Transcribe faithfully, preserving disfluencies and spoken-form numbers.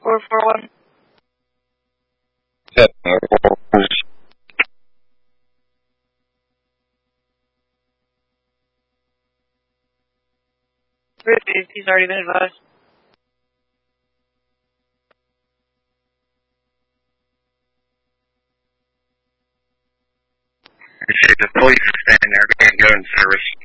four four one. seven oh four. Received. He's already been advised. The police is standing there being go in service.